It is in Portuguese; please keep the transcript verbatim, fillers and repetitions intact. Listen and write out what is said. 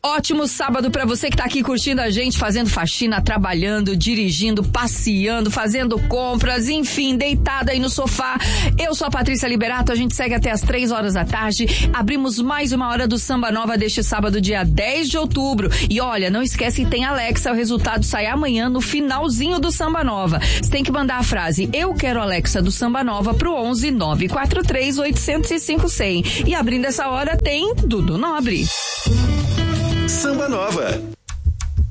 Ótimo sábado pra você que tá aqui curtindo a gente, fazendo faxina, trabalhando, dirigindo, passeando, fazendo compras, enfim, deitada aí no sofá. Eu sou a Patrícia Liberato, a gente segue até as três horas da tarde. Abrimos mais uma hora do Samba Nova deste sábado, dia dez de outubro. E olha, não esquece que tem Alexa, o resultado sai amanhã no finalzinho do Samba Nova. Você tem que mandar a frase "Eu quero Alexa" do Samba Nova pro onze nove quatro três oito zero cinco zero zero. E abrindo essa hora tem Dudu Nobre. Samba Nova.